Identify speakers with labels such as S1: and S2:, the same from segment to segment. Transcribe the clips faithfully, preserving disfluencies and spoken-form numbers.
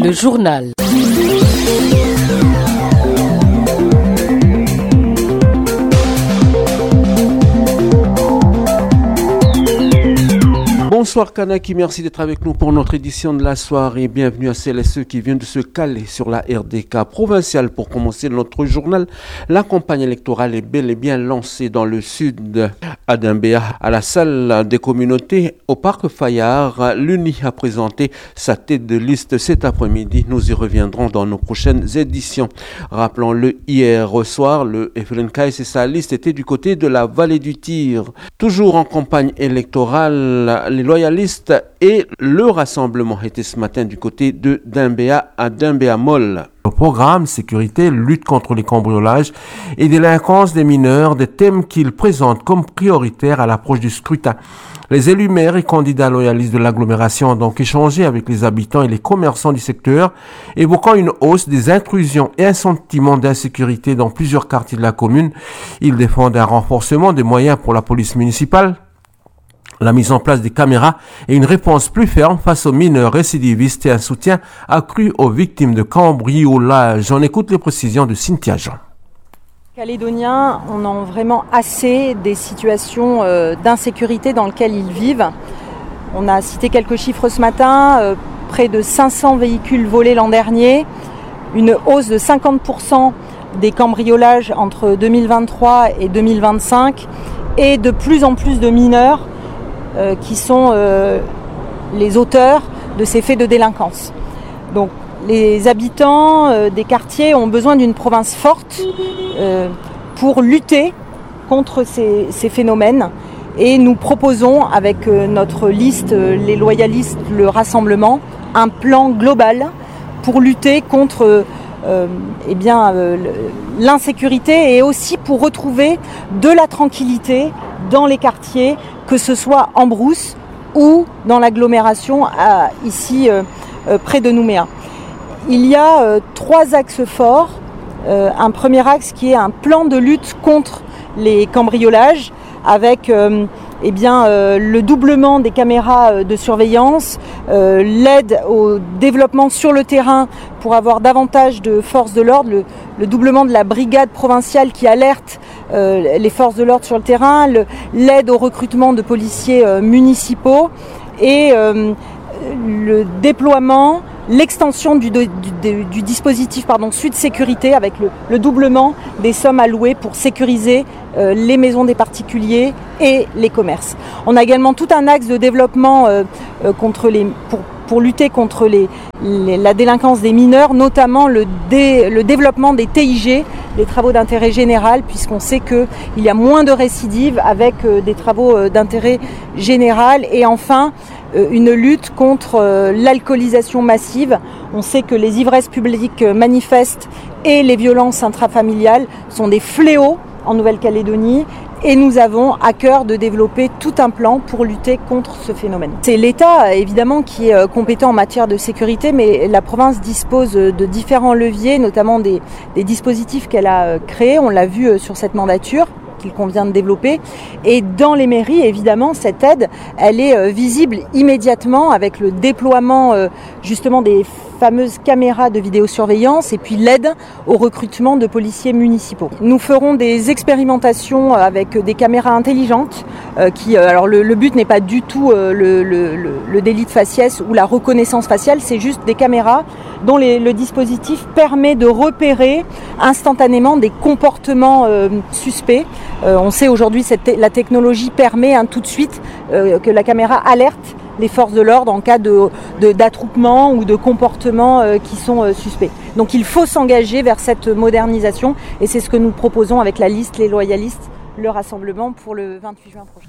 S1: Le journal.
S2: Bonsoir Kanaki, merci d'être avec nous pour notre édition de la soirée. Bienvenue à celles et ceux qui viennent de se caler sur la R D K provinciale. Pour commencer notre journal, la campagne électorale est bel et bien lancée dans le sud à Doumbéa, à la salle des communautés au parc Fayard. L'U N I a présenté sa tête de liste cet après-midi. Nous y reviendrons dans nos prochaines éditions. Rappelons-le, hier soir, le F L N K S et sa liste étaient du côté de la vallée du Tir. Toujours en campagne électorale, les loyalistes et le rassemblement étaient ce matin du côté de Doumbéa à Doumbéa-Mol. Le programme sécurité, lutte contre les cambriolages et délinquance des mineurs, des thèmes qu'ils présentent comme prioritaires à l'approche du scrutin. Les élus maires et candidats loyalistes de l'agglomération ont donc échangé avec les habitants et les commerçants du secteur, évoquant une hausse des intrusions et un sentiment d'insécurité dans plusieurs quartiers de la commune. Ils défendent un renforcement des moyens pour la police municipale, la mise en place des caméras et une réponse plus ferme face aux mineurs récidivistes et un soutien accru aux victimes de cambriolage. On écoute les précisions de Cynthia Jean.
S3: Calédoniens, on a vraiment assez des situations euh, d'insécurité dans lesquelles ils vivent. On a cité quelques chiffres ce matin, euh, près de cinq cents véhicules volés l'an dernier, une hausse de cinquante pour cent des cambriolages entre deux mille vingt-trois et deux mille vingt-cinq et de plus en plus de mineurs euh, qui sont euh, les auteurs de ces faits de délinquance. Donc, les habitants euh, des quartiers ont besoin d'une province forte euh, pour lutter contre ces, ces phénomènes. Et nous proposons avec euh, notre liste, euh, les loyalistes, le rassemblement, un plan global pour lutter contre euh, eh bien, euh, l'insécurité et aussi pour retrouver de la tranquillité dans les quartiers, que ce soit en brousse ou dans l'agglomération à, ici euh, euh, près de Nouméa. Il y a euh, trois axes forts. Euh, un premier axe qui est un plan de lutte contre les cambriolages avec euh, eh bien, euh, le doublement des caméras de surveillance, euh, l'aide au développement sur le terrain pour avoir davantage de forces de l'ordre, le, le doublement de la brigade provinciale qui alerte euh, les forces de l'ordre sur le terrain, le, l'aide au recrutement de policiers euh, municipaux et euh, le déploiement, l'extension du, du, du, du dispositif pardon, Sud Sécurité avec le, le doublement des sommes allouées pour sécuriser euh, les maisons des particuliers et les commerces. On a également tout un axe de développement euh, euh, contre les, pour, pour lutter contre les, les, la délinquance des mineurs, notamment le, dé, le développement des T I G, des travaux d'intérêt général, puisqu'on sait qu'il y a moins de récidives avec euh, des travaux euh, d'intérêt général. Et enfin, une lutte contre l'alcoolisation massive. On sait que les ivresses publiques manifestes et les violences intrafamiliales sont des fléaux en Nouvelle-Calédonie et nous avons à cœur de développer tout un plan pour lutter contre ce phénomène. C'est l'État évidemment qui est compétent en matière de sécurité, mais la province dispose de différents leviers, notamment des, des dispositifs qu'elle a créés, on l'a vu sur cette mandature, qu'il convient de développer. Et dans les mairies, évidemment, cette aide, elle est visible immédiatement avec le déploiement justement des fameuses caméras de vidéosurveillance et puis l'aide au recrutement de policiers municipaux. Nous ferons des expérimentations avec des caméras intelligentes euh, qui, euh, alors le, le but n'est pas du tout euh, le, le, le délit de faciès ou la reconnaissance faciale, c'est juste des caméras dont les, le dispositif permet de repérer instantanément des comportements euh, suspects. Euh, on sait aujourd'hui que la technologie permet hein, tout de suite euh, que la caméra alerte les forces de l'ordre en cas de, de, d'attroupement ou de comportements euh, qui sont euh, suspects. Donc il faut s'engager vers cette modernisation et c'est ce que nous proposons avec la liste Les Loyalistes, le rassemblement pour le vingt-huit juin prochain.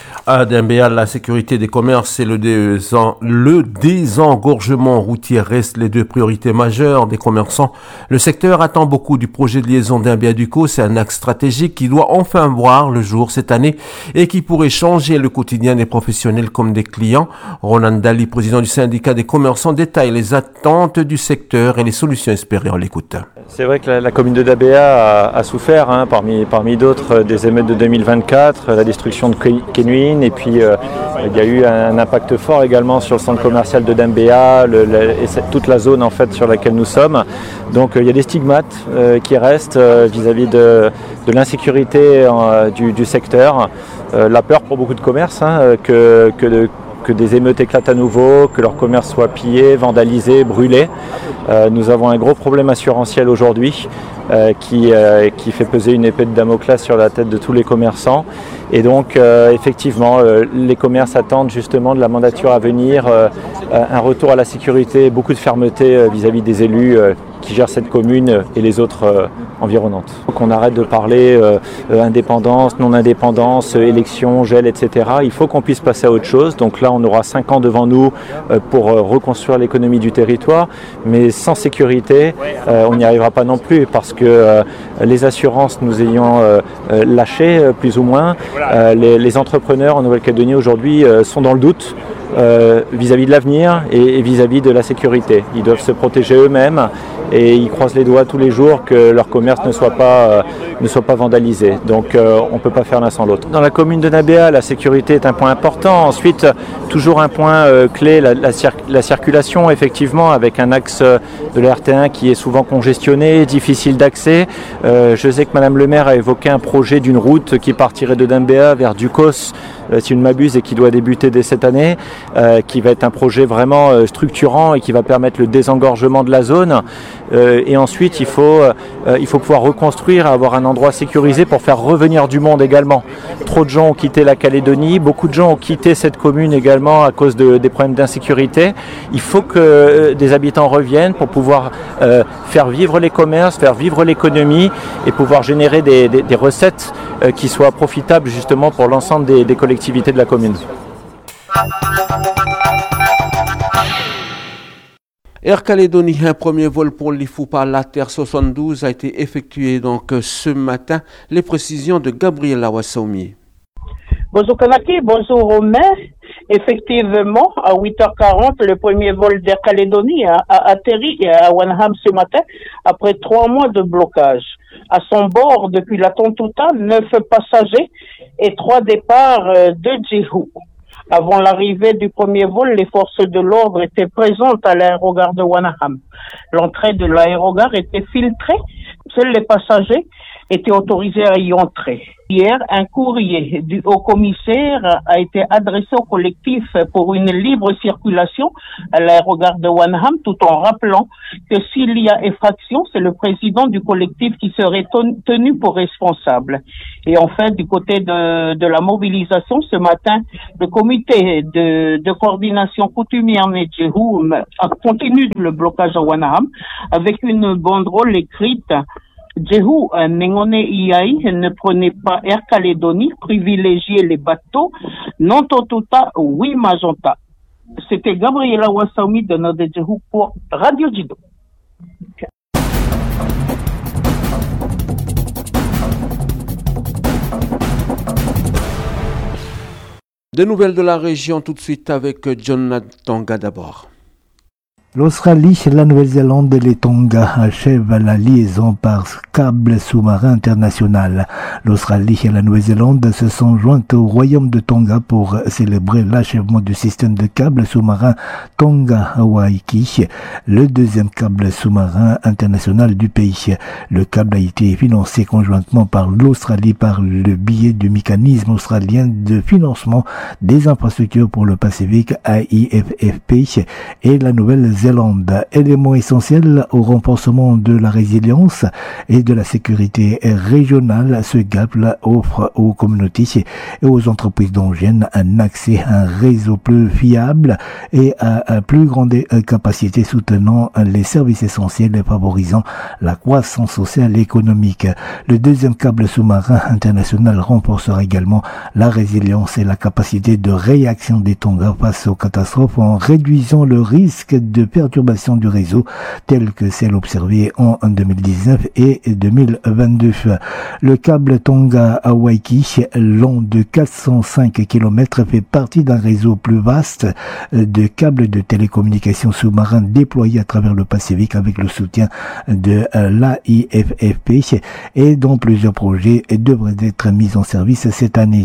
S2: À Doumbéa, la sécurité des commerces et le, désen... le désengorgement routier restent les deux priorités majeures des commerçants. Le secteur attend beaucoup du projet de liaison Doumbéa-Ducos. C'est un axe stratégique qui doit enfin voir le jour cette année et qui pourrait changer le quotidien des professionnels comme des clients. Ronan Dali, président du syndicat des commerçants, détaille les attentes du secteur et les solutions espérées. On l'écoute.
S4: C'est vrai que la, la commune de Doumbéa a, a souffert, hein, parmi, parmi d'autres, des émeutes de deux mille vingt-quatre, la destruction de Kenwin,
S1: Line et puis euh, il y a eu un impact fort également sur le centre commercial de Dembéa le, le, et toute la zone en fait sur laquelle nous sommes. Donc euh, il y a des stigmates euh, qui restent euh, vis-à-vis de, de l'insécurité euh, du, du secteur, euh, la peur pour beaucoup de commerces hein, que, que, de, que des émeutes éclatent à nouveau, que leur commerce soit pillé, vandalisé, brûlé. Euh, nous avons un gros problème assurantiel aujourd'hui euh, qui, euh, qui fait peser une épée de Damoclès sur la tête de tous les commerçants. Et donc euh, effectivement, euh, les commerces attendent justement de la mandature à venir euh, un retour à la sécurité, beaucoup de fermeté euh, vis-à-vis des élus euh, qui gèrent cette commune et les autres euh, environnantes. Donc on arrête de parler euh, euh, indépendance, non-indépendance, euh, élection, gel, et cetera. Il faut qu'on puisse passer à autre chose. Donc là, on aura cinq ans devant nous euh, pour euh, reconstruire l'économie du territoire. Mais sans sécurité, euh, on n'y arrivera pas non plus parce que euh, les assurances nous ayant euh, euh, lâchés, euh, plus ou moins, euh, les, les entrepreneurs en Nouvelle-Calédonie aujourd'hui euh, sont dans le doute. Euh, vis-à-vis de l'avenir et, et vis-à-vis de la sécurité. Ils doivent se protéger eux-mêmes et ils croisent les doigts tous les jours que leur commerce ne soit pas, euh, ne soit pas vandalisé. Donc euh, on ne peut pas faire l'un sans l'autre. Dans la commune de Nabéa, la sécurité est un point important. Ensuite, toujours un point euh, clé, la, la, cir- la circulation, effectivement, avec un axe de la R T un qui est souvent congestionné, difficile d'accès. Euh, je sais que Madame le maire a évoqué un projet d'une route qui partirait de Dembéa vers Ducos, euh, si je ne m'abuse, et qui doit débuter dès cette année. Euh, qui va être un projet vraiment euh, structurant et qui va permettre le désengorgement de la zone. Euh, et ensuite, il faut, euh, il faut pouvoir reconstruire, avoir un endroit sécurisé pour faire revenir du monde également. Trop de gens ont quitté la Calédonie, beaucoup de gens ont quitté cette commune également à cause de, des problèmes d'insécurité. Il faut que euh, des habitants reviennent pour pouvoir euh, faire vivre les commerces, faire vivre l'économie et pouvoir générer des, des, des recettes euh, qui soient profitables justement pour l'ensemble des, des collectivités de la commune.
S2: Air Calédonie, un premier vol pour l'I F U par la Terre soixante-douze a été effectué donc ce matin. Les précisions de Gabriela Wassoumi.
S4: Bonjour Kanaki, bonjour Romain. Effectivement, à huit heures quarante, le premier vol d'Air Calédonie a, a atterri à Wanaham ce matin après trois mois de blocage. À son bord, depuis la Tontouta, neuf passagers et trois départs de Djihou. Avant l'arrivée du premier vol, les forces de l'ordre étaient présentes à l'aérogare de Wanaham. L'entrée de l'aérogare était filtrée. Seuls les passagers étaient autorisés à y entrer. Hier, un courrier du haut-commissaire a été adressé au collectif pour une libre circulation à l'aérogare de Wanaham, tout en rappelant que s'il y a effraction, c'est le président du collectif qui serait tenu pour responsable. Et enfin, du côté de, de la mobilisation, ce matin, le comité de, de coordination coutumière Nedjehou a continué le blocage à Wanaham avec une banderole écrite Djehou, Nengone Iai, ne prenez pas Air Calédonie, privilégiez les bateaux, non Totuta, oui Magenta. C'était Gabriela Wassoumi de Nord de Djehou pour Radio Jido.
S2: Des nouvelles de la région tout de suite avec Jonathan d'abord.
S5: L'Australie, la Nouvelle-Zélande et les Tonga achèvent la liaison par câble sous-marin international. L'Australie et la Nouvelle-Zélande se sont jointes au royaume de Tonga pour célébrer l'achèvement du système de câble sous-marin Tonga-Waiki, le deuxième câble sous-marin international du pays. Le câble a été financé conjointement par l'Australie par le biais du mécanisme australien de financement des infrastructures pour le Pacifique A I F F P et la Nouvelle-Zélande. Élément essentiel au renforcement de la résilience et de la sécurité régionale, ce câble offre aux communautés et aux entreprises tongiennes un accès à un réseau plus fiable et à une plus grande capacité soutenant les services essentiels et favorisant la croissance sociale et économique. Le deuxième câble sous-marin international renforcera également la résilience et la capacité de réaction des Tonga face aux catastrophes en réduisant le risque de perturbation du réseau telle que celle observée en deux mille dix-neuf et deux mille vingt-deux. Le câble Tonga-Waiki, long de quatre cent cinq kilomètres, fait partie d'un réseau plus vaste de câbles de télécommunications sous-marins déployés à travers le Pacifique avec le soutien de l'A I F F P et dont plusieurs projets devraient être mis en service cette année.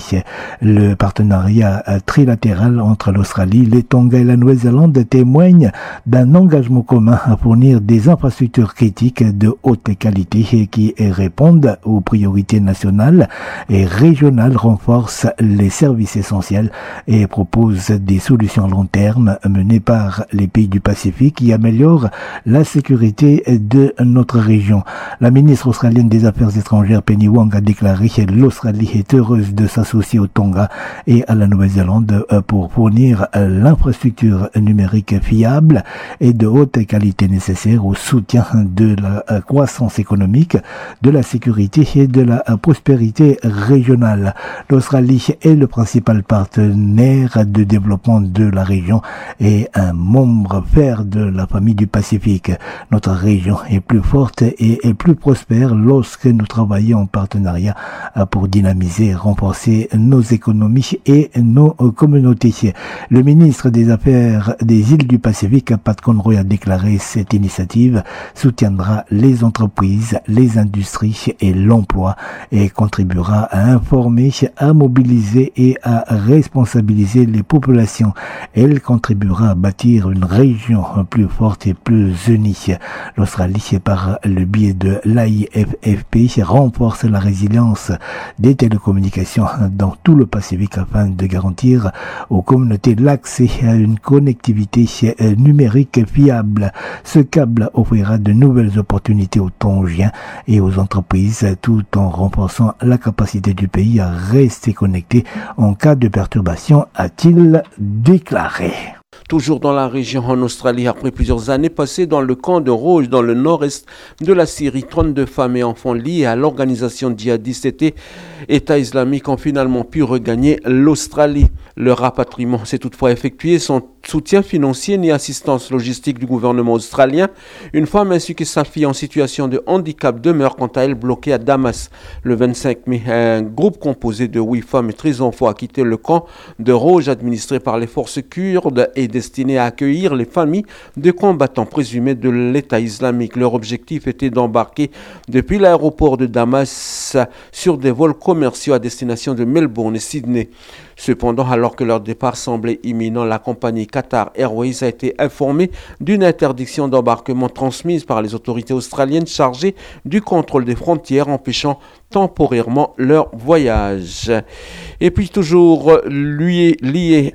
S5: Le partenariat trilatéral entre l'Australie, les Tonga et la Nouvelle-Zélande témoigne d'un engagement commun à fournir des infrastructures critiques de haute qualité qui répondent aux priorités nationales et régionales, renforcent les services essentiels et proposent des solutions à long terme menées par les pays du Pacifique qui améliorent la sécurité de notre région. La ministre australienne des Affaires étrangères Penny Wong a déclaré que l'Australie est heureuse de s'associer au Tonga et à la Nouvelle-Zélande pour fournir l'infrastructure numérique fiable et de haute qualité nécessaire au soutien de la croissance économique, de la sécurité et de la prospérité régionale. L'Australie est le principal partenaire de développement de la région et un membre fer de la famille du Pacifique. Notre région est plus forte et est plus prospère lorsque nous travaillons en partenariat pour dynamiser et renforcer nos économies et nos communautés. Le ministre des Affaires des îles du Pacifique, Pat Conroy, a déclaré cette initiative soutiendra les entreprises, les industries et l'emploi et contribuera à informer, à mobiliser et à responsabiliser les populations. Elle contribuera à bâtir une région plus forte et plus unie. L'Australie, par le biais de l'A I F F P, renforce la résilience des télécommunications dans tout le Pacifique afin de garantir aux communautés l'accès à une connectivité numérique fiable. Ce câble offrira de nouvelles opportunités aux Tongiens et aux entreprises tout en renforçant la capacité du pays à rester connecté en cas de perturbation, a-t-il déclaré.
S2: Toujours dans la région en Australie, après plusieurs années passées dans le camp de Rouge, dans le nord-est de la Syrie, trente-deux femmes et enfants liés à l'organisation djihadiste État islamique ont finalement pu regagner l'Australie. Le rapatriement s'est toutefois effectué sans soutien financier ni assistance logistique du gouvernement australien. Une femme ainsi que sa fille en situation de handicap demeurent quant à elle bloquées à Damas. Le vingt-cinq mai, un groupe composé de huit femmes et treize enfants a quitté le camp de Rouge administré par les forces kurdes et destiné à accueillir les familles de combattants présumés de l'État islamique. Leur objectif était d'embarquer depuis l'aéroport de Damas sur des vols commerciaux à destination de Melbourne et Sydney. Cependant, alors que leur départ semblait imminent, la compagnie Qatar Airways a été informée d'une interdiction d'embarquement transmise par les autorités australiennes chargées du contrôle des frontières, empêchant temporairement leur voyage. Et puis toujours lié, lié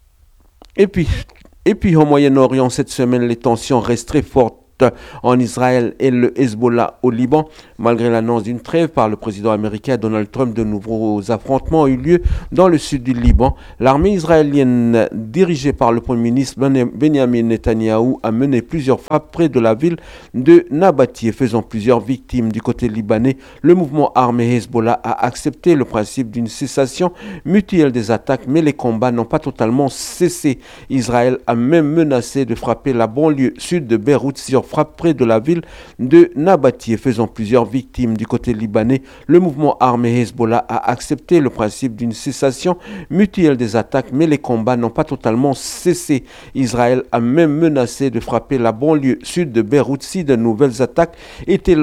S2: et puis, et puis au Moyen-Orient, cette semaine, les tensions restent très fortes en Israël et le Hezbollah au Liban. Malgré l'annonce d'une trêve par le président américain Donald Trump, de nouveaux affrontements ont eu lieu dans le sud du Liban. L'armée israélienne, dirigée par le premier ministre Benjamin Netanyahou, a mené plusieurs frappes près de la ville de Nabatie, faisant plusieurs victimes. Du côté libanais, le mouvement armé Hezbollah a accepté le principe d'une cessation mutuelle des attaques, mais les combats n'ont pas totalement cessé. Israël a même menacé de frapper la banlieue sud de Beyrouth sur frappe près de la ville de Nabatie, faisant plusieurs victimes. Du côté libanais, le mouvement armé Hezbollah a accepté le principe d'une cessation mutuelle des attaques, mais les combats n'ont pas totalement cessé. Israël a même menacé de frapper la banlieue sud de Beyrouth si de nouvelles attaques étaient